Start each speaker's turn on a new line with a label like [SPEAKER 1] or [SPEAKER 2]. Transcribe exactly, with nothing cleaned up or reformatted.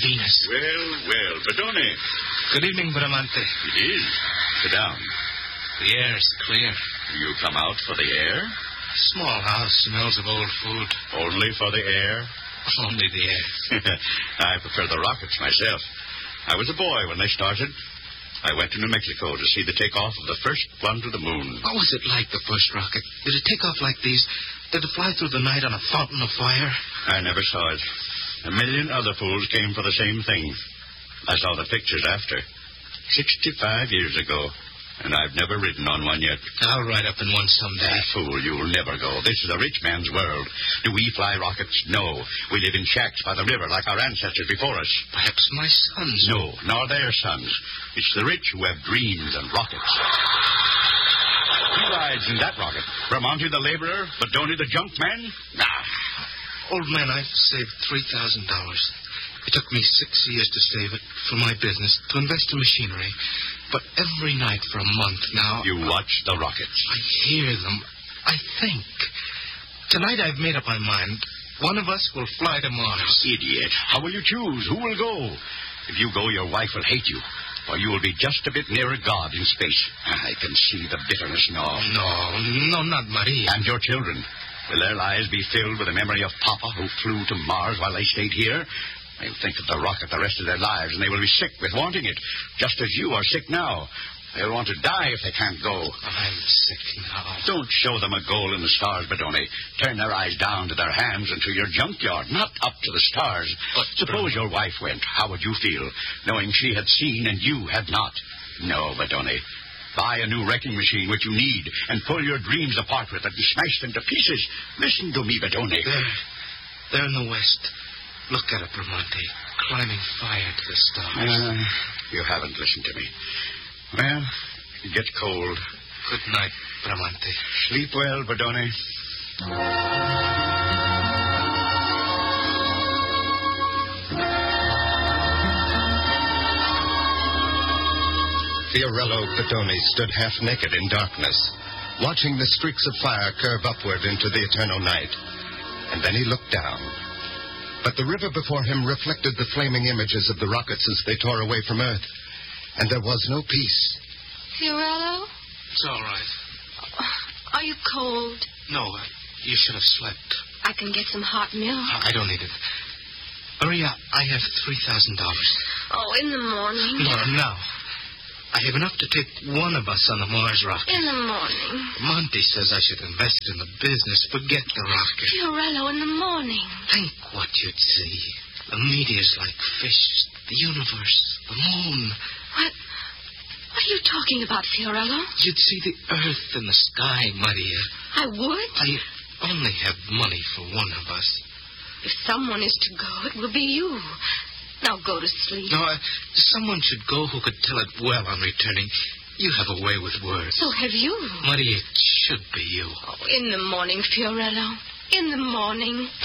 [SPEAKER 1] Venus.
[SPEAKER 2] Well, well, Bedoni.
[SPEAKER 1] Good evening, Bramante.
[SPEAKER 2] It is. Sit down.
[SPEAKER 1] The air's clear.
[SPEAKER 2] You come out for the air?
[SPEAKER 1] Small house, smells of old food.
[SPEAKER 2] Only for the air?
[SPEAKER 1] Only the air.
[SPEAKER 2] I prefer the rockets myself. I was a boy when they started. I went to New Mexico to see the takeoff of the first one to the moon.
[SPEAKER 1] What was it like, the first rocket? Did it take off like these? Did it fly through the night on a fountain of fire?
[SPEAKER 2] I never saw it. A million other fools came for the same thing. I saw the pictures after. Sixty-five years ago. And I've never ridden on one yet.
[SPEAKER 1] I'll ride up in one someday.
[SPEAKER 2] Ah, fool, you'll never go. This is a rich man's world. Do we fly rockets? No. We live in shacks by the river like our ancestors before us.
[SPEAKER 1] Perhaps my sons.
[SPEAKER 2] No, nor their sons. It's the rich who have dreams and rockets. Who rides in that rocket? Bramante the laborer? Bedoni the junk man? Nah.
[SPEAKER 1] Old man, I've saved three thousand dollars. It took me six years to save it for my business, to invest in machinery. But every night for a month now...
[SPEAKER 2] You watch the rockets.
[SPEAKER 1] I hear them. I think. Tonight I've made up my mind. One of us will fly to Mars.
[SPEAKER 2] Idiot. How will you choose? Who will go? If you go, your wife will hate you. Or you will be just a bit nearer God in space. I can see the bitterness now.
[SPEAKER 1] No, no, not Maria.
[SPEAKER 2] And your children. Will their lives be filled with the memory of Papa who flew to Mars while they stayed here? They'll think of the rocket the rest of their lives, and they will be sick with wanting it, just as you are sick now. They'll want to die if they can't go.
[SPEAKER 1] I'm sick now.
[SPEAKER 2] Don't show them a goal in the stars, Bedoni. Turn their eyes down to their hands and to your junkyard, not up to the stars.
[SPEAKER 1] But
[SPEAKER 2] suppose your wife went. How would you feel, knowing she had seen and you had not? No, Bedoni. Buy a new wrecking machine, which you need, and pull your dreams apart with it and smash them to pieces. Listen to me, Bedoni.
[SPEAKER 1] There. There in the west. Look at it, Bramante, climbing fire to the stars.
[SPEAKER 2] Uh, you haven't listened to me. Well, it gets cold.
[SPEAKER 1] Good night, Bramante.
[SPEAKER 2] Sleep well, Bedoni.
[SPEAKER 3] Fiorello Bedoni stood half naked in darkness, watching the streaks of fire curve upward into the eternal night. And then he looked down. But the river before him reflected the flaming images of the rockets as they tore away from Earth. And there was no peace.
[SPEAKER 4] Fiorello?
[SPEAKER 1] It's all right.
[SPEAKER 4] Are you cold?
[SPEAKER 1] No, uh, you should have slept.
[SPEAKER 4] I can get some hot milk.
[SPEAKER 1] I don't need it. Maria, I have three thousand dollars.
[SPEAKER 4] Oh, in the morning.
[SPEAKER 1] No, now. I have enough to take one of us on the Mars rocket.
[SPEAKER 4] In the morning.
[SPEAKER 1] Monty says I should invest in the business. Forget the rocket.
[SPEAKER 4] Fiorello, in the morning.
[SPEAKER 1] Think what you'd see. The meteors like fish, the universe, the moon.
[SPEAKER 4] What? What are you talking about, Fiorello?
[SPEAKER 1] You'd see the earth and the sky, Maria.
[SPEAKER 4] I would?
[SPEAKER 1] I only have money for one of us.
[SPEAKER 4] If someone is to go, it will be you. Now go to sleep.
[SPEAKER 1] No, uh, someone should go who could tell it well on returning. You have a way with words.
[SPEAKER 4] So have you.
[SPEAKER 1] Maria, it should be you.
[SPEAKER 4] Oh, in the morning, Fiorello. In the morning.